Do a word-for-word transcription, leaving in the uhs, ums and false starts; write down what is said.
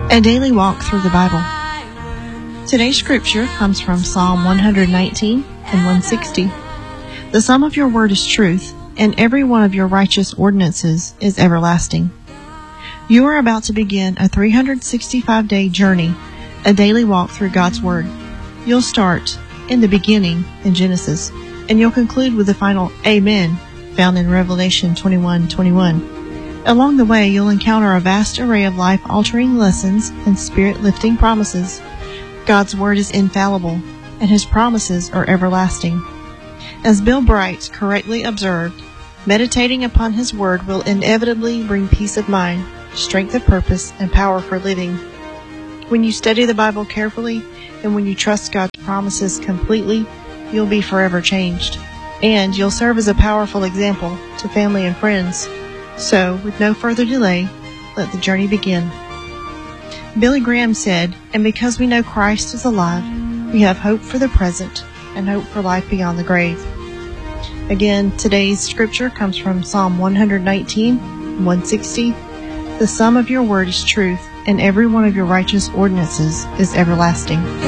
A daily walk through the Bible. Today's scripture comes from Psalm one nineteen and one sixty. The sum of your word is truth, and every one of your righteous ordinances is everlasting. You are about to begin a three hundred sixty-five day journey, a daily walk through God's Word. You'll start in the beginning in Genesis, and you'll conclude with the final Amen found in Revelation twenty-one twenty-one. Along the way, you'll encounter a vast array of life-altering lessons and spirit-lifting promises. God's Word is infallible, and His promises are everlasting. As Bill Bright correctly observed, meditating upon His Word will inevitably bring peace of mind, strength of purpose, and power for living. When you study the Bible carefully, and when you trust God's promises completely, you'll be forever changed. And you'll serve as a powerful example to family and friends. So, with no further delay, let the journey begin. Billy Graham said, "And because we know Christ is alive, we have hope for the present and hope for life beyond the grave." Again, today's scripture comes from Psalm one nineteen, one sixty. The sum of your word is truth, and every one of your righteous ordinances is everlasting.